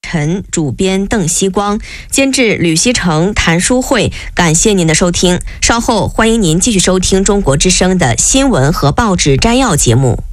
陈，主编邓希光，监制吕希成、谭书慧。感谢您的收听，稍后欢迎您继续收听中国之声的新闻和报纸摘要节目。